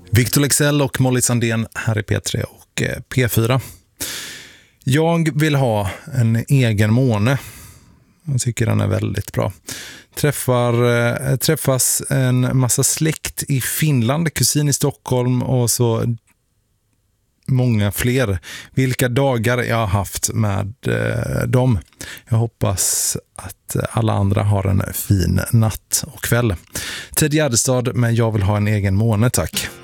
Victor Lexell och Molly Sandén här i P3 och P4. Jag vill ha en egen måne. Jag tycker den är väldigt bra. Träffas en massa släkt i Finland, kusin i Stockholm och så många fler. Vilka dagar jag har haft med dem. Jag hoppas att alla andra har en fin natt och kväll. Ted Gärdestad, men jag vill ha en egen måne, tack.